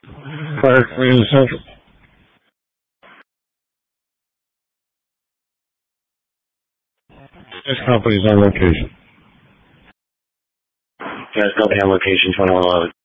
Fire Community Central. Gas company's on location. Gas company on location 2111.